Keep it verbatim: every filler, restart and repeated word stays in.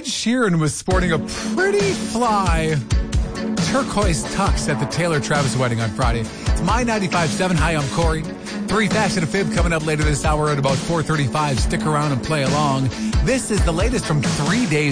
Ed Sheeran was sporting a pretty fly turquoise tux at the Taylor Travis wedding on Friday. It's My ninety-five point seven. Hi, I'm Corey. Three Fashion and Fib coming up later this hour at about four thirty-five. Stick around and play along. This is the latest from Three Days